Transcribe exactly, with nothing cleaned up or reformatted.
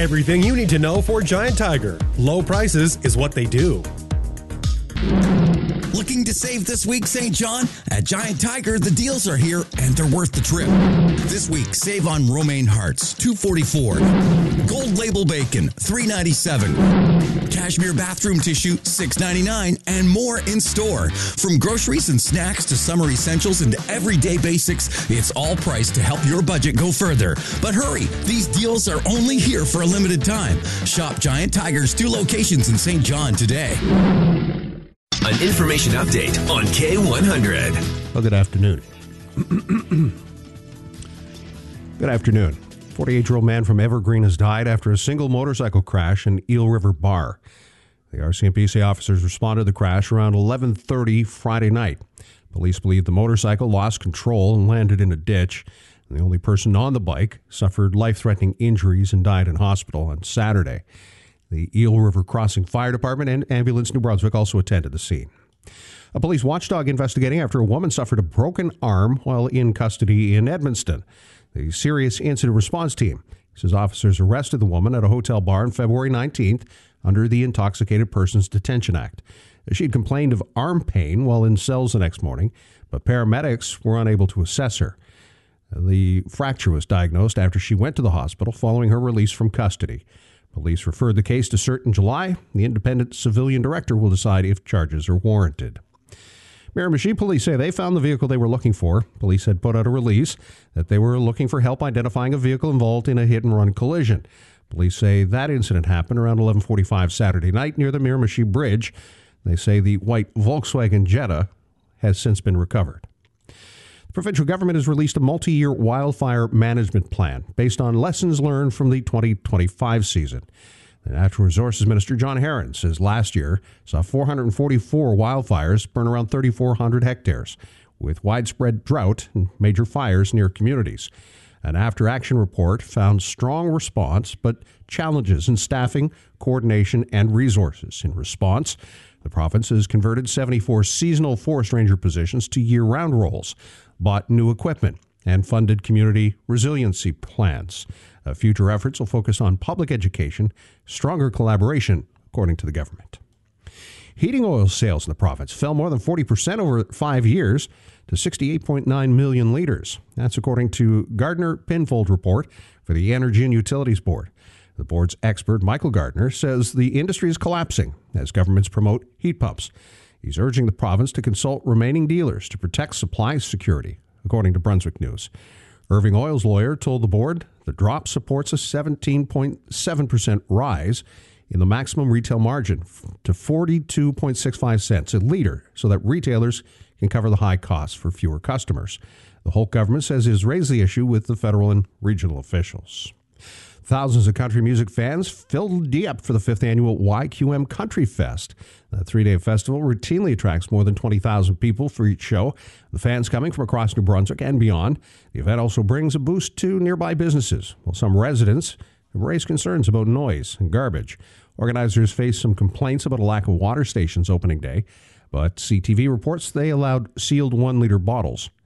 Everything you need to know for Giant Tiger. Low prices is what they do. Looking to save this week, Saint John? At Giant Tiger, the deals are here and they're worth the trip. This week, save on romaine hearts, two forty-four. Gold label bacon, three ninety-seven. Cashmere bathroom tissue, six ninety-nine, and more in store. From groceries and snacks to summer essentials and everyday basics, it's all priced to help your budget go further. But hurry, these deals are only here for a limited time. Shop Giant Tiger's two locations in Saint John today. An information update on K one hundred. Well, good afternoon. Good afternoon. forty-eight-year-old man from Evergreen has died after a single motorcycle crash in Eel River Bar. The R C M P C officers responded to the crash around eleven thirty Friday night. Police believe the motorcycle lost control and landed in a ditch. And the only person on the bike suffered life-threatening injuries and died in hospital on Saturday. The Eel River Crossing Fire Department and Ambulance New Brunswick also attended the scene. A police watchdog investigating after a woman suffered a broken arm while in custody in Edmundston. The Serious Incident Response Team says officers arrested the woman at a hotel bar on February nineteenth under the Intoxicated Persons Detention Act. She had complained of arm pain while in cells the next morning, but paramedics were unable to assess her. The fracture was diagnosed after she went to the hospital following her release from custody. Police referred the case to C E R T in July. The independent civilian director will decide if charges are warranted. Miramichi police say they found the vehicle they were looking for. Police had put out a release that they were looking for help identifying a vehicle involved in a hit-and-run collision. Police say that incident happened around eleven forty-five Saturday night near the Miramichi Bridge. They say the white Volkswagen Jetta has since been recovered. The provincial government has released a multi-year wildfire management plan based on lessons learned from the twenty twenty-five season. The Natural Resources Minister John Herron says last year saw four hundred forty-four wildfires burn around three thousand four hundred hectares, with widespread drought and major fires near communities. An after-action report found strong response, but challenges in staffing, coordination, and resources. In response, the province has converted seventy-four seasonal forest ranger positions to year-round roles, bought new equipment, and funded community resiliency plans. Uh, future efforts will focus on public education, stronger collaboration, according to the government. Heating oil sales in the province fell more than forty percent over five years to sixty-eight point nine million litres. That's according to Gardner Pinfold report for the Energy and Utilities Board. The board's expert, Michael Gardner, says the industry is collapsing as governments promote heat pumps. He's urging the province to consult remaining dealers to protect supply security, according to Brunswick News. Irving Oil's lawyer told the board the drop supports a seventeen point seven percent rise in the maximum retail margin to forty-two point six five cents a litre so that retailers can cover the high costs for fewer customers. The Holt government says it has raised the issue with the federal and regional officials. Thousands of country music fans filled Dieppe for the fifth annual Y Q M Country Fest. The three-day festival routinely attracts more than twenty thousand people for each show. The fans coming from across New Brunswick and beyond. The event also brings a boost to nearby businesses, while some residents have raised concerns about noise and garbage. Organizers face some complaints about a lack of water stations opening day, but C T V reports they allowed sealed one-liter bottles